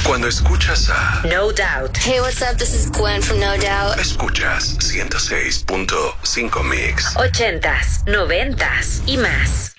Cuando escuchas a No Doubt. Hey, what's up? This is Gwen from No Doubt. Escuchas 106.5 Mix. 80s, 90s y más.